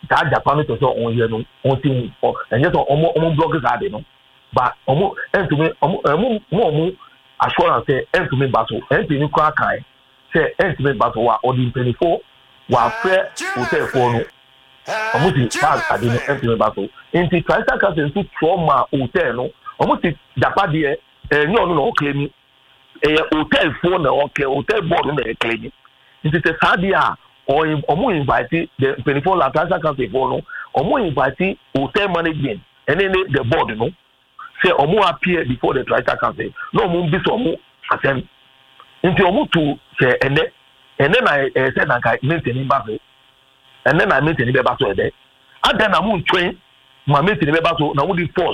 that Japan to so on here no on thing and just on bloggers are they no but and to me assurance say and to me battle and to me kai say and to me battle or the 24 wa fair hotel for no almost pass at the and to me battle into transfer case into trauma hotel no almost Japan there no claim hotel for no okay hotel board no claim into the sadia or invite the 24 la transfer case for no invite hotel management and then the board no say appear before the transfer case no be so attend into to say and then I said I maintain battle and then I maintain the battle there and then I train my maintain the battle now would force